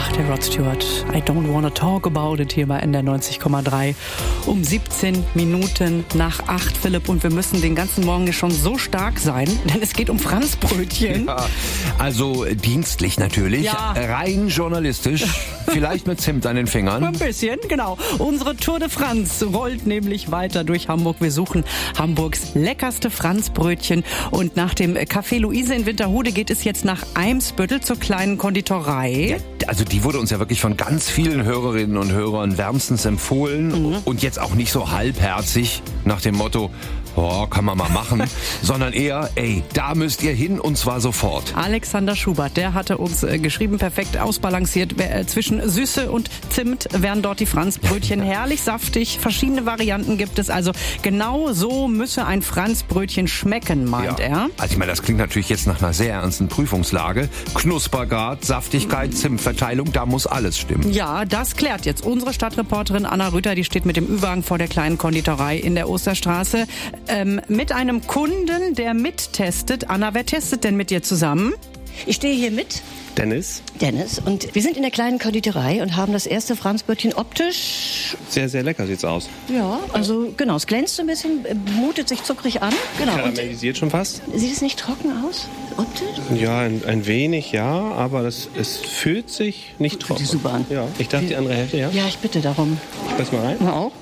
Ach, der Rod Stewart. I don't wanna talk about it hier bei NDR 90,3. Um 17 Minuten nach 8, Philipp. Und wir müssen den ganzen Morgen schon so stark sein, denn es geht um Franzbrötchen. Ja, also dienstlich natürlich, Ja. rein journalistisch, vielleicht mit Zimt an den Fingern. Ein bisschen, genau. Unsere Tour de France rollt nämlich weiter durch Hamburg. Wir suchen Hamburgs leckerste Franzbrötchen. Und nach dem Café Luise in Winterhude geht es jetzt nach Eimsbüttel zur kleinen Konditorei. Also die wurde uns ja wirklich von ganz vielen Hörerinnen und Hörern wärmstens empfohlen und jetzt auch nicht so halbherzig nach dem Motto, oh, kann man mal machen, sondern eher, ey, da müsst ihr hin und zwar sofort. Alexander Schubert, der hatte uns geschrieben, perfekt ausbalanciert. Zwischen Süße und Zimt wären dort die Franzbrötchen herrlich saftig. Verschiedene Varianten gibt es. Also genau so müsse ein Franzbrötchen schmecken, meint er. Also ich meine, das klingt natürlich jetzt nach einer sehr ernsten Prüfungslage. Knuspergrad, Saftigkeit, Zimtverteilung, da muss alles stimmen. Ja, das klärt jetzt unsere Stadtreporterin Anna Rüther. Die steht mit dem Ü-Wagen vor der kleinen Konditorei in der Osterstraße. Mit einem Kunden, der mittestet. Anna, wer testet denn mit dir zusammen? Ich stehe hier mit Dennis, und wir sind in der kleinen Konditorei und haben das erste Franzbrötchen optisch. sehr, sehr lecker sieht's aus. Ja, also genau, es glänzt so ein bisschen, mutet sich zuckrig an. Genau. Und Karamellisiert schon fast. sieht es nicht trocken aus, optisch? Ja, ein wenig, ja, aber es fühlt sich nicht Fühlt trocken. sich super an. Ja, ich darf die andere Hälfte, ja? Ja, ich bitte darum. Ich beiß mal rein. Na auch?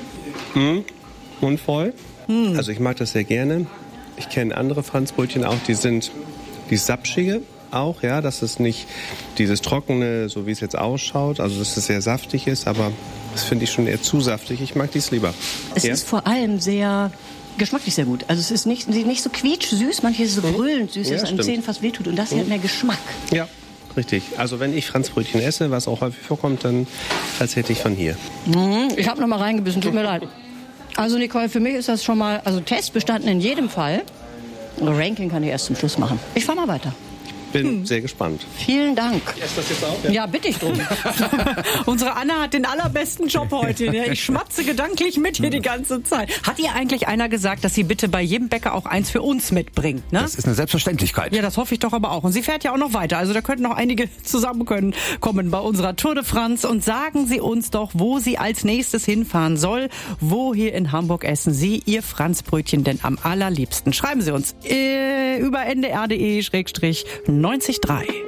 Mund voll. Also ich mag das sehr gerne. Ich kenne andere Franzbrötchen auch, die sapschige auch, ja, dass es nicht dieses Trockene, so wie es jetzt ausschaut, also dass es sehr saftig ist, aber das finde ich schon eher zu saftig. Ich mag dies lieber. Es Ja? ist vor allem sehr geschmacklich sehr gut. Also es ist nicht so quietschsüß, manches ist so brüllend süß, Ja, dass es an stimmt. den Zähnen fast wehtut. Und das hier hat mehr Geschmack. Ja, richtig. Also wenn ich Franzbrötchen esse, was auch häufig vorkommt, dann als hätte ich von hier. Ich habe noch mal reingebissen, tut mir leid. Also Nicole, für mich ist das schon mal, also Test bestanden in jedem Fall. Ranking kann ich erst zum Schluss machen. Ich fahr mal weiter. Bin sehr gespannt. Vielen Dank. Ist das jetzt auch? Ja, bitte ich drum. Unsere Anna hat den allerbesten Job heute. Ne? Ich schmatze gedanklich mit hier die ganze Zeit. Hat ihr eigentlich einer gesagt, dass sie bitte bei jedem Bäcker auch eins für uns mitbringt? Ne? Das ist eine Selbstverständlichkeit. Ja, das hoffe ich doch aber auch. Und sie fährt ja auch noch weiter. Also da könnten noch einige kommen bei unserer Tour de France. Und sagen Sie uns doch, wo sie als nächstes hinfahren soll. Wo hier in Hamburg essen Sie Ihr Franzbrötchen denn am allerliebsten? Schreiben Sie uns über ndr.de/90.3.